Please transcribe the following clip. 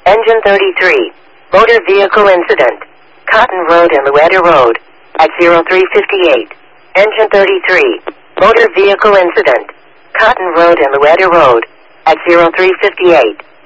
Engine 33. Motor vehicle incident. Cotton Road and Louetta Road. At 0358. Engine 33. Motor vehicle incident. Cotton Road and Louetta Road. At 0358.